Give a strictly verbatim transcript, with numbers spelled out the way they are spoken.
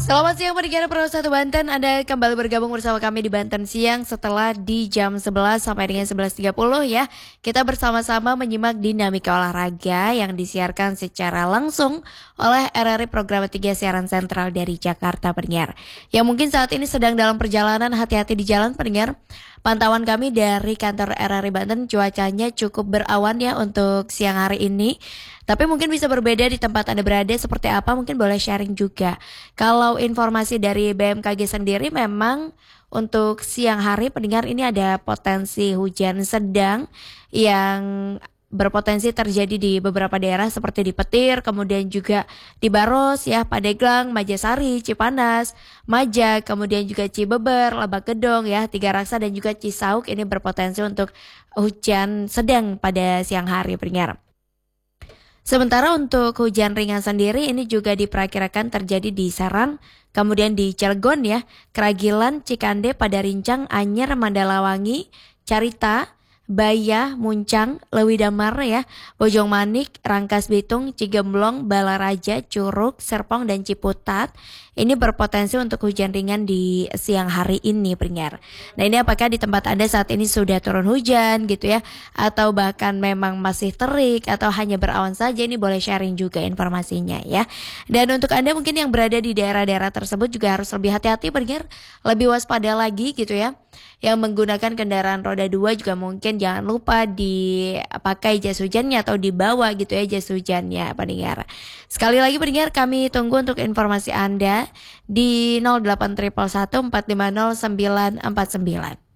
Selamat siang pendengar Pro satu Banten, Anda kembali bergabung bersama kami di Banten Siang setelah di jam sebelas sampai dengan sebelas tiga puluh ya. Kita bersama-sama menyimak dinamika olahraga yang disiarkan secara langsung oleh R R I Program tiga Siaran Sentral dari Jakarta pendengar. Yang mungkin saat ini sedang dalam perjalanan, hati-hati di jalan pendengar. Pantauan kami dari kantor R R I Banten, cuacanya cukup berawan ya untuk siang hari ini. Tapi mungkin bisa berbeda di tempat Anda berada, seperti apa mungkin boleh sharing juga. Kalau informasi dari B M K G sendiri memang untuk siang hari pendengar ini ada potensi hujan sedang yang berpotensi terjadi di beberapa daerah seperti di Petir, kemudian juga di Baros ya, Pandeglang, Majasari, Cipanas, Majak, kemudian juga Cibeber, Lebak Gedong ya, Tiga Raksa dan juga Cisauk ini berpotensi untuk hujan sedang pada siang hari pendengar. Sementara untuk hujan ringan sendiri ini juga diperkirakan terjadi di Serang, kemudian di Cilegon ya, Keragilan, Cikande, Padarincang, Anyer, Mandalawangi, Carita, Bayah, Muncang, Lewi Damar ya, Bojong Manik, Rangkas Bitung, Cigemblong, Balaraja, Curug, Serpong dan Ciputat. Ini berpotensi untuk hujan ringan di siang hari ini pendengar. Nah ini apakah di tempat Anda saat ini sudah turun hujan gitu ya, atau bahkan memang masih terik atau hanya berawan saja, ini boleh sharing juga informasinya ya. Dan untuk Anda mungkin yang berada di daerah-daerah tersebut juga harus lebih hati-hati pendengar, lebih waspada lagi gitu ya. Yang menggunakan kendaraan roda dua juga mungkin jangan lupa dipakai jas hujannya atau dibawa gitu ya jas hujannya pendengar. Sekali lagi pendengar, kami tunggu untuk informasi Anda di nol delapan satu satu empat lima nol sembilan empat sembilan.